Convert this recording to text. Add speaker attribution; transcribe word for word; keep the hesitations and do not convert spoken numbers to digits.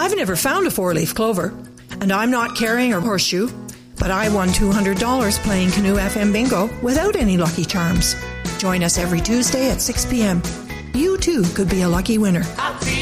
Speaker 1: I've never found a four-leaf clover, and I'm not carrying a horseshoe, but I won two hundred dollars playing Canoe F M Bingo without any Lucky Charms. Join us every Tuesday at six p.m. You too could be a lucky winner.
Speaker 2: Happy